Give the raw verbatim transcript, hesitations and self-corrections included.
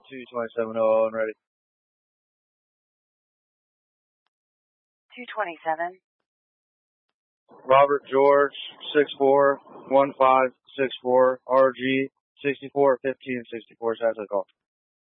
two twenty-seven oh oh and ready. two twenty-seven. Robert George, six four one five six four, R G, sixty-four fifteen sixty-four, Saturday call.